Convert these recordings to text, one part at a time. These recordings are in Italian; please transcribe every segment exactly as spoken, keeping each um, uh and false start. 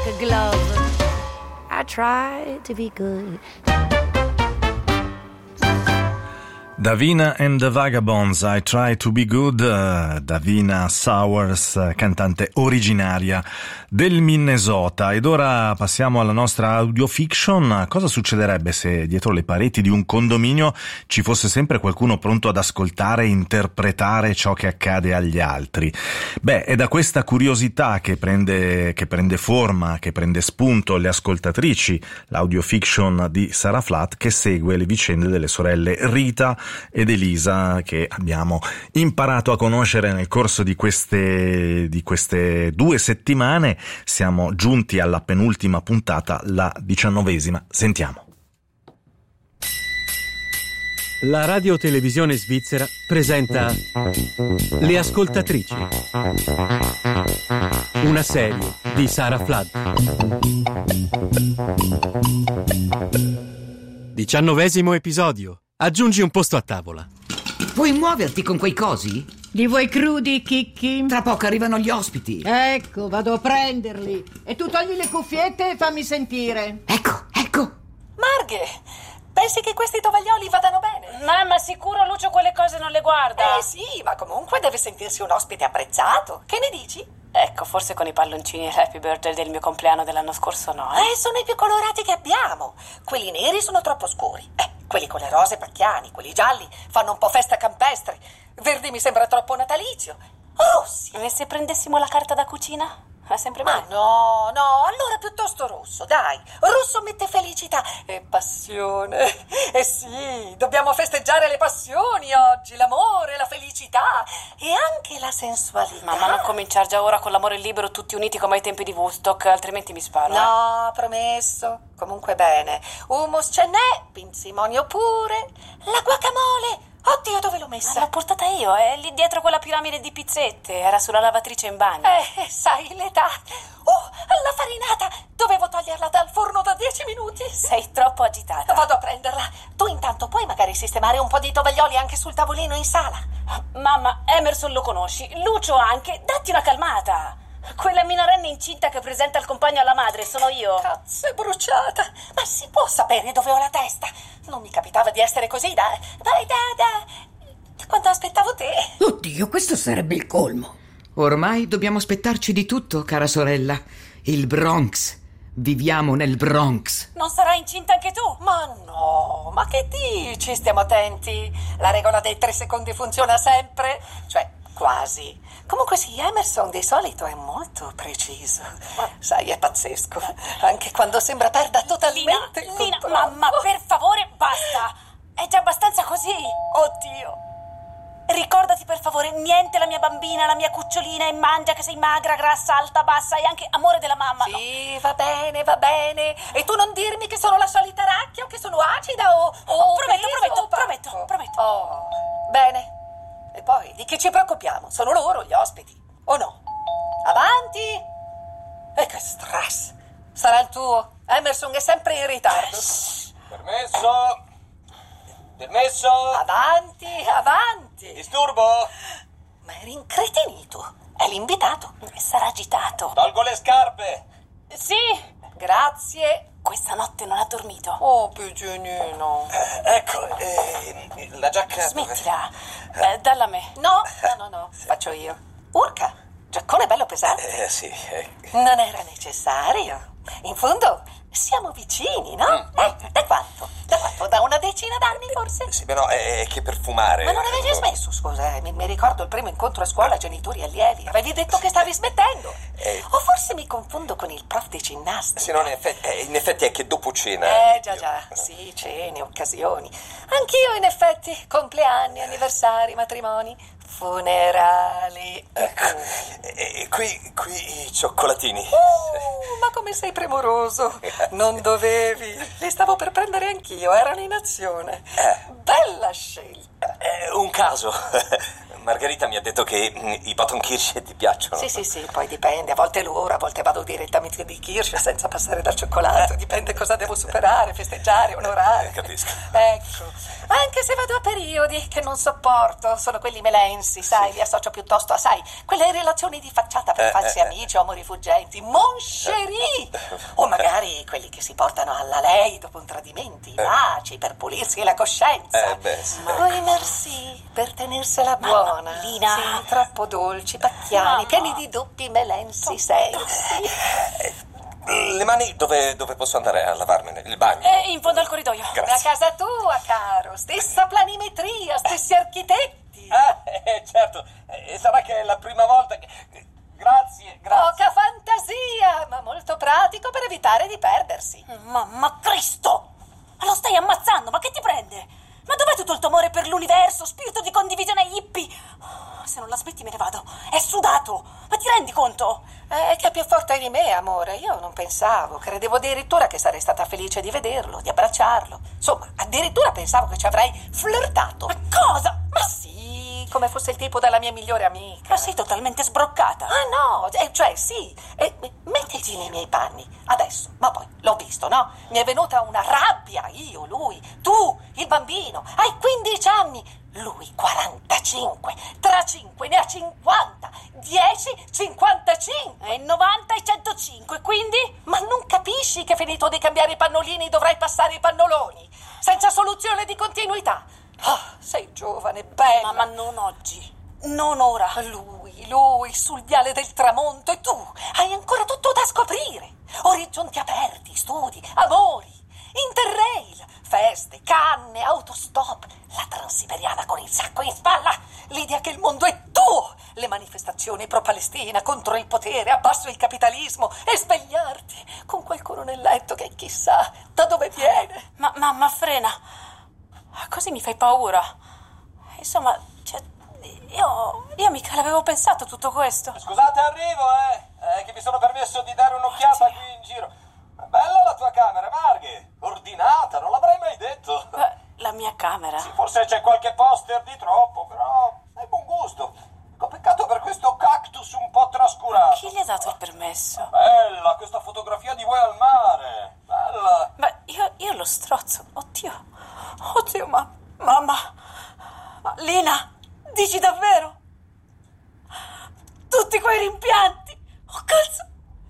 a glove. I try to be good. Davina and the Vagabonds, I Try to Be Good. uh, Davina Sowers, cantante originaria del Minnesota. Ed ora passiamo alla nostra audiofiction. Cosa succederebbe se dietro le pareti di un condominio ci fosse sempre qualcuno pronto ad ascoltare e interpretare ciò che accade agli altri? Beh, è da questa curiosità che prende, che prende forma, che prende spunto Le Ascoltatrici, l'audiofiction di Sara Flatt, che segue le vicende delle sorelle Rita ed Elisa, che abbiamo imparato a conoscere nel corso di queste, di queste due settimane. Siamo giunti alla penultima puntata, la diciannovesima. Sentiamo. La radiotelevisione svizzera presenta Le Ascoltatrici, una serie di Sara Flatt. Diciannovesimo episodio. Aggiungi un posto a tavola. Puoi muoverti con quei cosi? Li vuoi crudi, Chicchi? Tra poco arrivano gli ospiti. Ecco, vado a prenderli. E tu togli le cuffiette e fammi sentire. Ecco, ecco. Marghe, pensi che questi tovaglioli vadano bene? Mamma, sicuro Lucio quelle cose non le guarda. Eh sì, ma comunque deve sentirsi un ospite apprezzato. Che ne dici? Ecco, forse con i palloncini e l'happy birthday del mio compleanno dell'anno scorso no, eh? Eh, sono i più colorati che abbiamo. Quelli neri sono troppo scuri. Eh, quelli con le rose pacchiani, quelli gialli fanno un po' festa campestre. Verdi mi sembra troppo natalizio. Rossi. E se prendessimo la carta da cucina? È sempre Ma bene. no, no, allora piuttosto rosso, dai. Rosso mette felicità e passione. Eh sì, dobbiamo festeggiare le passioni oggi, l'amore, la felicità e anche la sensualità. Mamma, non cominciare già ora con l'amore libero tutti uniti come ai tempi di Woodstock, altrimenti mi sparo. No, promesso. Comunque bene. Hummus ce n'è, pinzimonio pure, la guacamole. Oddio, dove l'ho messa? L'ho portata io, è lì dietro quella piramide di pizzette. Era sulla lavatrice in bagno. Eh, sai l'età. Oh, la farinata. Dovevo toglierla dal forno da dieci minuti. Sei troppo agitata. Vado a prenderla. Tu intanto puoi magari sistemare un po' di tovaglioli anche sul tavolino in sala. Mamma, Emerson lo conosci, Lucio anche. Datti una calmata. Quella minorenne incinta che presenta il compagno alla madre sono io. Cazzo, è bruciata. Ma si può sapere dove ho la testa? Non mi capitava di essere così da... da... da... da... quando aspettavo te. Oddio, questo sarebbe il colmo. Ormai dobbiamo aspettarci di tutto, cara sorella. Il Bronx. Viviamo nel Bronx. Non sarai incinta anche tu? Ma no, ma che dici? Stiamo attenti. La regola dei tre secondi funziona sempre. Cioè, quasi. Comunque sì, Emerson di solito è molto preciso. Sai, è pazzesco. Anche quando sembra perda totalmente il Lina, controllo. mamma, per favore, basta. È già abbastanza così. Oddio. Ricordati per favore, niente la mia bambina, la mia cucciolina e mangia che sei magra, grassa, alta, bassa e anche amore della mamma. Sì, va bene, va bene. E tu non dirmi che sono la solita racchia o che sono acida o... o prometto, peso prometto, o pacco. prometto, prometto. Oh, bene. E poi, di che ci preoccupiamo? Sono loro gli ospiti, o no? Avanti! E che stress! Sarà il tuo. Emerson è sempre in ritardo. Permesso! Permesso! Avanti, avanti! Disturbo? Ma eri incretinito. È l'invitato. Sarà agitato. Tolgo le scarpe! Sì! Grazie. Questa notte non ha dormito. Oh, piccinino. Eh, ecco, eh, la giacca... Smettila. Eh, dalla a me. No, no, no, no. Faccio io. Urca, giaccone bello pesante. Eh, sì. Eh. Non era necessario. In fondo, siamo vicini, no? Mm. Eh, da quanto? Da quanto? Da una decina d'anni, forse? Sì, però è che per fumare... Ma non avevi smesso, scusa, eh? mi, mi ricordo il primo incontro a scuola, genitori e allievi. Avevi detto che stavi smettendo. Eh. O forse mi confondo con il prof di ginnastica. Sì, no, in effetti, eh, in effetti è che dopo cena... Eh, già, già, sì, cene, occasioni. Anch'io, in effetti, compleanni, anniversari, matrimoni, funerali. Ecco, e, e qui, qui i cioccolatini. Oh, ma come sei premuroso. Non dovevi. Li stavo per prendere anch'io, erano in azione. Eh. Bella scelta. È un caso. Margherita mi ha detto che mm, i Buttonkirsch ti piacciono. Sì, sì, sì, poi dipende, a volte l'ora, a volte vado direttamente di Kirsch senza passare dal cioccolato, dipende cosa devo superare, festeggiare, onorare. Eh, capisco. Ecco, anche se vado a periodi che non sopporto, sono quelli melensi, sai, li associo piuttosto a, sai, quelle relazioni di facciata per Eh, falsi eh, amici o rifuggenti, mon chéri, o magari quelli che si portano alla lei dopo un tradimento, i baci per pulirsi la coscienza. Eh, beh, sì. Poi merci per tenersela buona. Lina. Sì, troppo dolci, pacchiani, No. pieni di doppi melensi, sensi. Le mani dove, dove posso andare a lavarmene? Il bagno? Eh, in fondo al corridoio. A Grazie. casa tua, caro, stessa planimetria, stessi architetti. Ah, eh, certo. Eh, sarà che è la prima volta che... Grazie, Poca fantasia, ma molto pratico per evitare di perdersi. Ma, ma Cristo! Ma lo stai ammazzando, ma che ti prende? Ma dov'è tutto il tuo amore per l'universo, spirito di condivisione hippie? Oh, se non la smetti me ne vado. È sudato! Ma ti rendi conto? Eh, che è più forte di me, amore. Io non pensavo, credevo addirittura che sarei stata felice di vederlo, di abbracciarlo. Insomma, addirittura pensavo che ci avrei flirtato. Ma cosa? Ma sì, come fosse il tipo della mia migliore amica. Ma sei totalmente sbroccata. Ah no, eh, cioè sì, eh, mettiti nei miei panni, adesso, ma poi l'ho visto, no? Mi è venuta una rabbia, io, lui, tu, il bambino, hai quindici anni, lui quarantacinque, tra cinque ne ha cinquanta, dieci, cinquantacinque. È novanta e centocinque, quindi? Ma non capisci che finito di cambiare i pannolini dovrai passare i pannoloni, senza soluzione di continuità? Ah, sei giovane, bella. Ma, ma non oggi. Non ora. Lui, lui, sul viale del tramonto, e tu hai ancora tutto da scoprire. Orizzonti aperti, studi, amori, interrail, feste, canne, autostop, la transiberiana con il sacco in spalla, l'idea che il mondo è tuo, le manifestazioni pro-Palestina, contro il potere, abbasso il capitalismo e svegliarti con qualcuno nel letto che chissà da dove viene. Ma, ma, ma frena. Così mi fai paura. Insomma, cioè, io, io mica l'avevo pensato tutto questo. Scusate, arrivo, eh. eh! Che mi sono permesso di dare un'occhiata Oddio. qui in giro. Bella la tua camera, Marghe. Ordinata, non l'avrei mai detto. Eh, La mia camera. Sì, forse c'è qualche poster di troppo, però hai buon gusto. Ecco, peccato per questo cactus un po' trascurato. Chi gli ha dato il permesso? Bella, questa fotografia di voi al mare. Bella. Beh, io, io lo strozzo. Oddio. Oddio, ma... Mamma. Ma Lina, dici davvero? Tutti quei rimpianti. Oh, cazzo.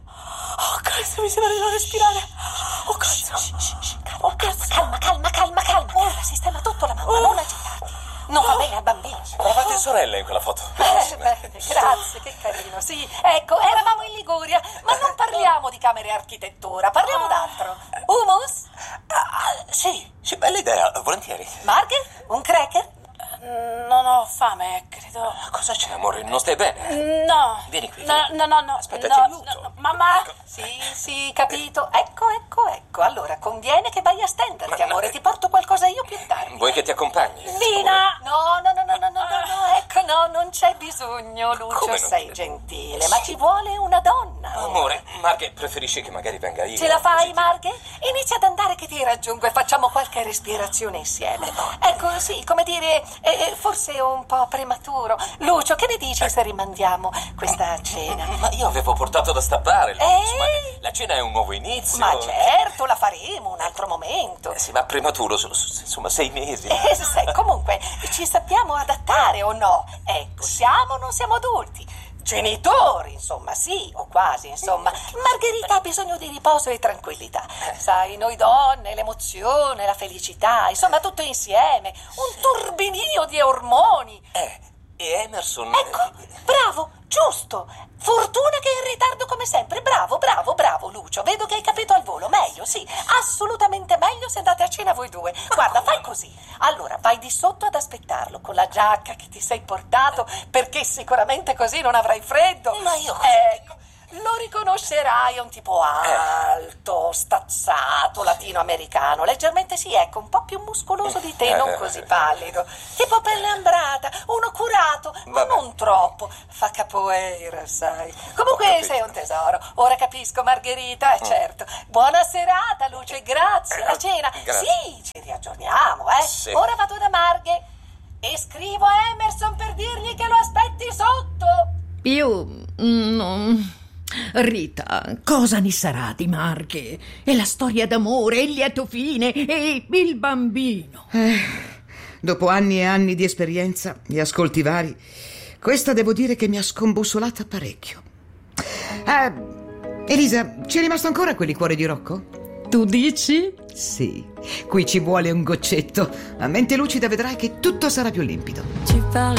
Oh, cazzo, mi sembra di non respirare. Oh, cazzo. Oh, cazzo. Calma, calma, calma, calma. Ora sistema tutto la mamma, Oh. non agitarti. Non va bene al bambino. Eravate sorelle in quella foto. Eh, bene, grazie, che carino. Sì, ecco, eravamo in Liguria, ma non parliamo di camere e architettura, parliamo d'altro. Hummus? Ah, sì, sì, bella idea, volentieri. Marghe? Un cracker? Non ho fame, credo. Cosa c'è, amore? Non stai bene? No. Vieni qui. No, no, no, no. Aspetta, no, ti aiuto. no, no. Mamma. Sì, sì, capito. Ecco, ecco, ecco. Allora, conviene che vai a stenderti, Ma- ma- amore. Ti porto qualcosa io più tardi. Vuoi che ti accompagni? Lina. No, no, no, no, no, no, no, no, ecco, no, non c'è bisogno, Lucio, Come non? sei gentile, ma ci vuole una donna. Amore, Marghe preferisce che magari venga io. Ce la fai, così ti- Marghe? Inizia ad andare che ti raggiungo e facciamo qualche respirazione insieme. Ecco, sì, come dire, eh, forse un po' prematuro. Lucio, che ne dici se rimandiamo questa cena? Ma io avevo portato da stappare. Eh? Insomma, la cena è un nuovo inizio. Ma certo, la faremo un altro momento. Eh sì, ma prematuro, sono, insomma, sei mesi. Eh, sai, comunque, ci sappiamo adattare o no? Ecco, siamo o non siamo adulti? Genitori, insomma, sì, o quasi, insomma. Margherita ha bisogno di riposo e tranquillità. Sai, noi donne, l'emozione, la felicità, insomma, tutto insieme. Un turbinio di ormoni. Eh, e Emerson... Ecco, bravo, giusto. Fortuna che è in ritardo come sempre. Bravo, bravo, bravo, Lucio. Vedo che hai capito al volo. Meglio, sì, assolutamente meglio se andate a cena voi due. Guarda, fai così. Allora, vai di sotto ad aspettarlo con la giacca che ti sei portato, perché sicuramente così non avrai freddo. Ma io cosa Ecco, lo riconoscerai, è un tipo alto, stazzato, latinoamericano. Leggermente sì, ecco, un po' più muscoloso di te, non così pallido. Tipo pelle ambrata, uno curato, ma Vabbè. non troppo. Fa capoeira, sai. Comunque capito. sei un tesoro. Ora capisco, Margherita, eh, certo. Buona serata, Luce, grazie. La cena. Grazie. Sì, ci riaggiorniamo, eh. Sì. Ora vado da Marghe. E scrivo a Emerson per dirgli che lo aspetti sotto. Io non... Rita, cosa ne sarà di Marche? È la storia d'amore, il lieto fine e il bambino. Eh, dopo anni e anni di esperienza e ascolti vari, questa devo dire che mi ha scombussolata parecchio. Eh, Elisa, ci è rimasto ancora quel liquore di Rocco? Tu dici? Sì, qui ci vuole un goccetto. A mente lucida vedrai che tutto sarà più limpido. Tu parles